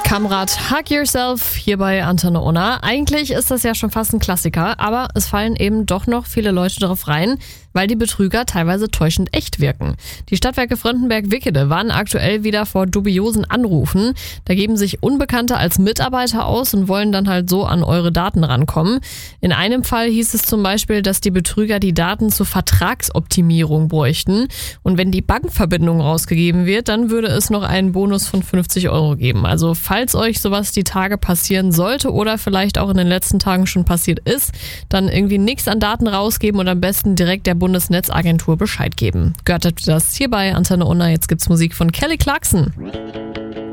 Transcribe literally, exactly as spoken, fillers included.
Kamrat Hug Yourself hier bei Antenne Unna. Eigentlich ist das ja schon fast ein Klassiker, aber es fallen eben doch noch viele Leute darauf rein, weil die Betrüger teilweise täuschend echt wirken. Die Stadtwerke Frontenberg-Wickede warnen aktuell wieder vor dubiosen Anrufen. Da geben sich Unbekannte als Mitarbeiter aus und wollen dann halt so an eure Daten rankommen. In einem Fall hieß es zum Beispiel, dass die Betrüger die Daten zur Vertragsoptimierung bräuchten. Und wenn die Bankverbindung rausgegeben wird, dann würde es noch einen Bonus von fünfzig Euro geben. Also falls euch sowas die Tage passieren sollte oder vielleicht auch in den letzten Tagen schon passiert ist, dann irgendwie nichts an Daten rausgeben und am besten direkt der Bundesnetzagentur Bescheid geben. Gehört habt ihr das hier bei Antenne Unna. Jetzt gibt's Musik von Kelly Clarkson.